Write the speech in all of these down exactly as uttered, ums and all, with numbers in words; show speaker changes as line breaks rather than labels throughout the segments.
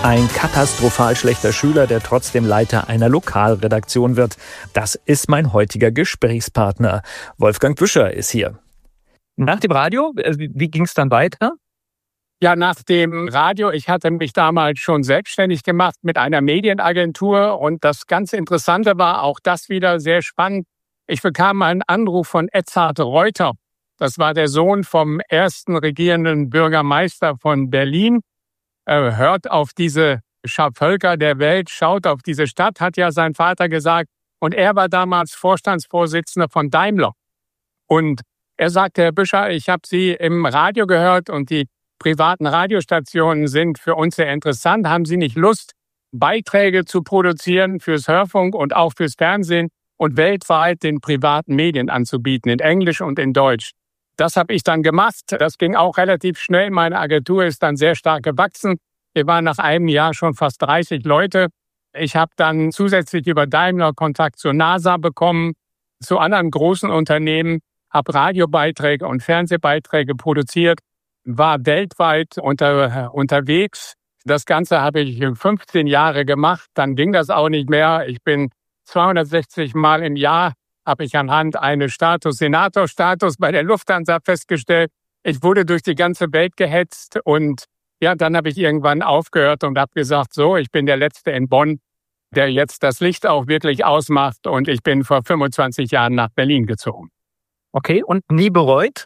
Ein katastrophal schlechter Schüler, der trotzdem Leiter einer Lokalredaktion wird. Das ist mein heutiger Gesprächspartner. Wolfgang Büscher ist hier.
Nach dem Radio, wie ging es dann weiter?
Ja, nach dem Radio, ich hatte mich damals schon selbstständig gemacht mit einer Medienagentur und das ganz Interessante war, auch das wieder sehr spannend. Ich bekam einen Anruf von Edzard Reuter. Das war der Sohn vom ersten regierenden Bürgermeister von Berlin. Er hört auf diese Völker der Welt, schaut auf diese Stadt, hat ja sein Vater gesagt. Und er war damals Vorstandsvorsitzender von Daimler. Und er sagte, Herr Büscher, ich habe Sie im Radio gehört und die privaten Radiostationen sind für uns sehr interessant. Haben Sie nicht Lust, Beiträge zu produzieren fürs Hörfunk und auch fürs Fernsehen und weltweit den privaten Medien anzubieten, in Englisch und in Deutsch? Das habe ich dann gemacht. Das ging auch relativ schnell. Meine Agentur ist dann sehr stark gewachsen. Wir waren nach einem Jahr schon fast dreißig Leute. Ich habe dann zusätzlich über Daimler Kontakt zur NASA bekommen, zu anderen großen Unternehmen, habe Radiobeiträge und Fernsehbeiträge produziert, war weltweit unter, unterwegs. Das Ganze habe ich fünfzehn Jahre gemacht. Dann ging das auch nicht mehr. Ich bin zweihundertsechzig Mal im Jahr habe ich anhand eines Status, Senatorstatus bei der Lufthansa festgestellt. Ich wurde durch die ganze Welt gehetzt und ja, dann habe ich irgendwann aufgehört und habe gesagt, so, ich bin der Letzte in Bonn, der jetzt das Licht auch wirklich ausmacht und ich bin vor fünfundzwanzig Jahren nach Berlin gezogen.
Okay, und nie bereut?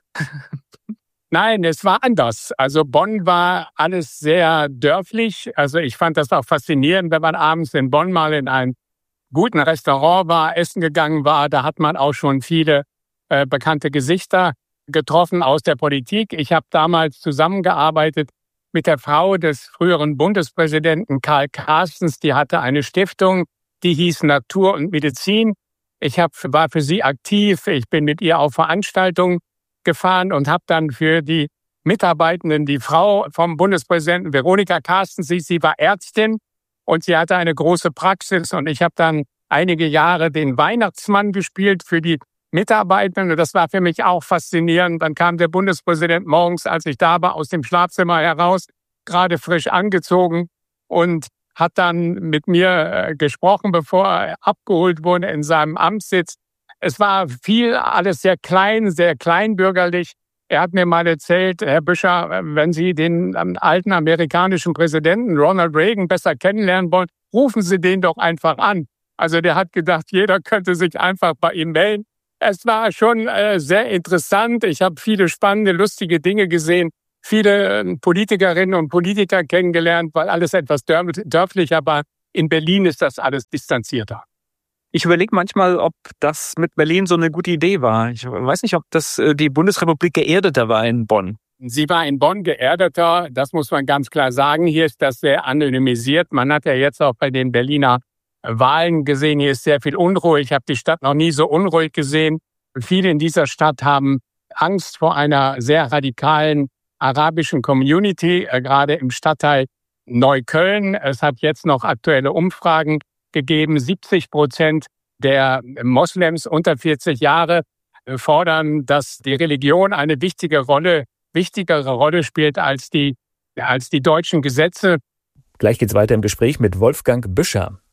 Nein, es war anders. Also Bonn war alles sehr dörflich. Also ich fand das auch faszinierend, wenn man abends in Bonn mal in ein guten Restaurant war, essen gegangen war, da hat man auch schon viele äh, bekannte Gesichter getroffen aus der Politik. Ich habe damals zusammengearbeitet mit der Frau des früheren Bundespräsidenten Karl Carstens. Die hatte eine Stiftung, die hieß Natur und Medizin. Ich hab, war für sie aktiv. Ich bin mit ihr auf Veranstaltungen gefahren und habe dann für die Mitarbeitenden, die Frau vom Bundespräsidenten Veronika Carstens, sie, sie war Ärztin. Und sie hatte eine große Praxis und ich habe dann einige Jahre den Weihnachtsmann gespielt für die Mitarbeitenden. Und das war für mich auch faszinierend. Dann kam der Bundespräsident morgens, als ich da war, aus dem Schlafzimmer heraus, gerade frisch angezogen und hat dann mit mir gesprochen, bevor er abgeholt wurde in seinem Amtssitz. Es war viel, alles sehr klein, sehr kleinbürgerlich. Er hat mir mal erzählt, Herr Büscher, wenn Sie den alten amerikanischen Präsidenten Ronald Reagan besser kennenlernen wollen, rufen Sie den doch einfach an. Also der hat gedacht, jeder könnte sich einfach bei ihm melden. Es war schon äh, sehr interessant. Ich habe viele spannende, lustige Dinge gesehen, viele äh, Politikerinnen und Politiker kennengelernt, weil alles etwas dörflicher war. In Berlin ist das alles distanzierter.
Ich überlege manchmal, ob das mit Berlin so eine gute Idee war. Ich weiß nicht, ob das die Bundesrepublik geerdeter war in Bonn.
Sie war in Bonn geerdeter, das muss man ganz klar sagen. Hier ist das sehr anonymisiert. Man hat ja jetzt auch bei den Berliner Wahlen gesehen, hier ist sehr viel Unruhe. Ich habe die Stadt noch nie so unruhig gesehen. Viele in dieser Stadt haben Angst vor einer sehr radikalen arabischen Community, gerade im Stadtteil Neukölln. Es hat jetzt noch aktuelle Umfragen gegeben. siebzig Prozent der Moslems unter vierzig Jahre fordern, dass die Religion eine wichtige Rolle, wichtigere Rolle spielt als die, als die deutschen Gesetze.
Gleich geht's weiter im Gespräch mit Wolfgang Büscher.